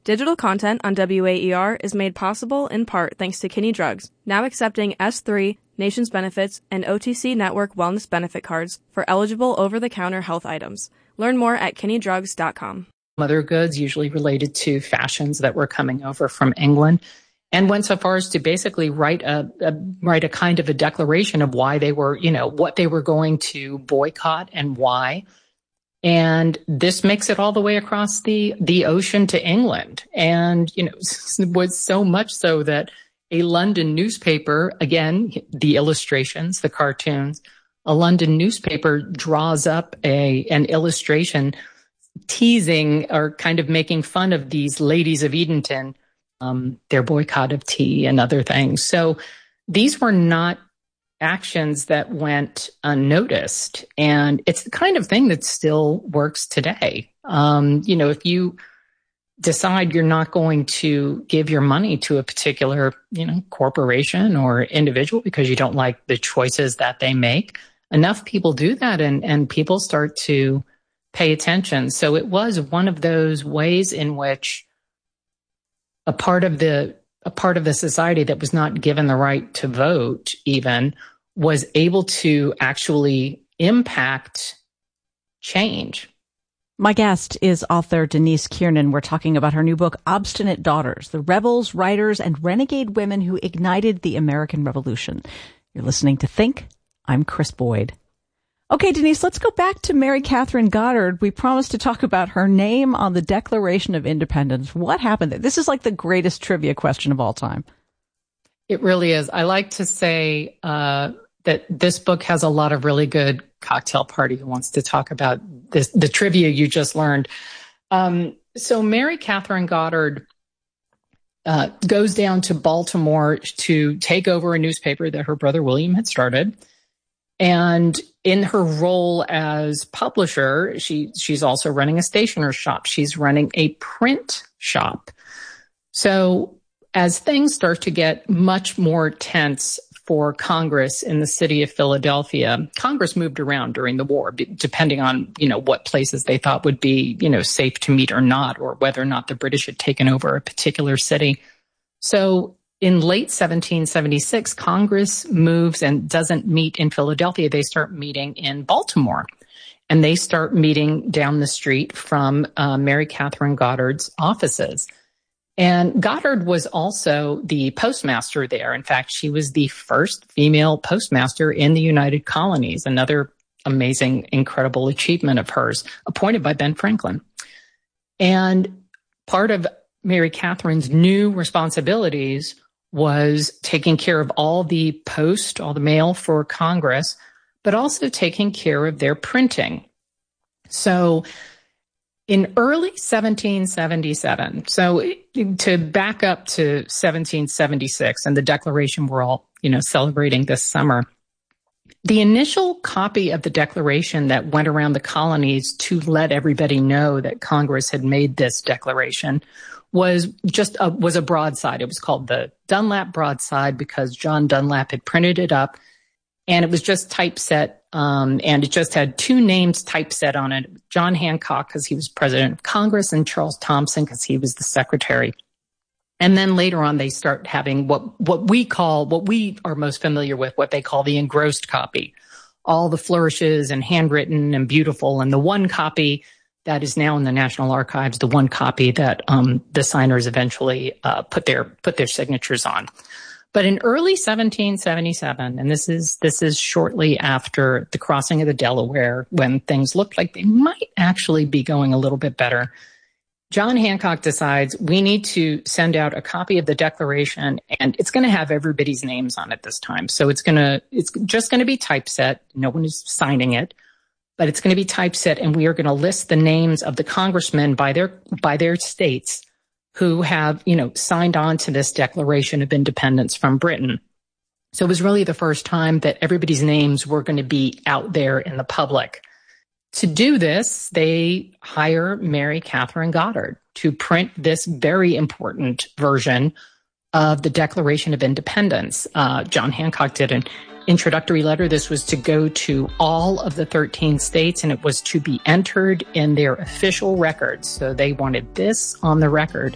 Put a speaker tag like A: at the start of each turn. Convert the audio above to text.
A: Digital content on WAER is made possible in part thanks to Kinney Drugs, now accepting S3, Nations Benefits, and OTC Network Wellness Benefit cards for eligible over-the-counter health items. Learn more at kinneydrugs.com.
B: Other goods usually related to fashions that were coming over from England, and went so far as to basically write a kind of a declaration of why they were, what they were going to boycott and why. And this makes it all the way across the ocean to England. And, was so much so that a London newspaper, again, the illustrations, the cartoons, a London newspaper draws up an illustration teasing or kind of making fun of these ladies of Edenton, their boycott of tea and other things. So these were not actions that went unnoticed. And it's the kind of thing that still works today. If you decide you're not going to give your money to a particular, corporation or individual because you don't like the choices that they make, enough people do that and people start to pay attention. So it was one of those ways in which a part of the society that was not given the right to vote even was able to actually impact change.
C: My guest is author Denise Kiernan. We're talking about her new book, Obstinate Daughters, the rebels, writers, and renegade women who ignited the American Revolution. You're listening to Think. I'm Chris Boyd. Okay, Denise, let's go back to Mary Catherine Goddard. We promised to talk about her name on the Declaration of Independence. What happened there? This is like the greatest trivia question of all time.
B: It really is. I like to say that this book has a lot of really good cocktail party who wants to talk about the trivia you just learned. So Mary Catherine Goddard goes down to Baltimore to take over a newspaper that her brother William had started. And in her role as publisher, she's also running a stationer's shop. She's running a print shop. So as things start to get much more tense for Congress in the city of Philadelphia, Congress moved around during the war, depending on, what places they thought would be, safe to meet or not, or whether or not the British had taken over a particular city. So in late 1776, Congress moves and doesn't meet in Philadelphia. They start meeting in Baltimore, and they start meeting down the street from Mary Catherine Goddard's offices. And Goddard was also the postmaster there. In fact, she was the first female postmaster in the United Colonies, another amazing, incredible achievement of hers, appointed by Ben Franklin. And part of Mary Catherine's new responsibilities was taking care of all the mail for Congress, but also taking care of their printing. So in early 1777, so to back up to 1776 and the Declaration we're all, celebrating this summer, the initial copy of the Declaration that went around the colonies to let everybody know that Congress had made this declaration was a broadside. It was called the Dunlap broadside because John Dunlap had printed it up, and it was just typeset, and it just had two names typeset on it: John Hancock because he was president of Congress, and Charles Thomson because he was the secretary. And then later on, they start having what we are most familiar with, what they call the engrossed copy, all the flourishes and handwritten and beautiful, and the one copy that is now in the National Archives, the one copy that the signers eventually put their signatures on. But in early 1777, and this is shortly after the crossing of the Delaware, when things looked like they might actually be going a little bit better, John Hancock decides we need to send out a copy of the Declaration, and it's going to have everybody's names on it this time. So it's just going to be typeset. No one is signing it, but it's going to be typeset, and we are going to list the names of the congressmen by their states who have, signed on to this Declaration of Independence from Britain. So it was really the first time that everybody's names were going to be out there in the public. To do this, they hire Mary Catherine Goddard to print this very important version of the Declaration of Independence. John Hancock did an introductory letter. This was to go to all of the 13 states, and it was to be entered in their official records. So they wanted this on the record.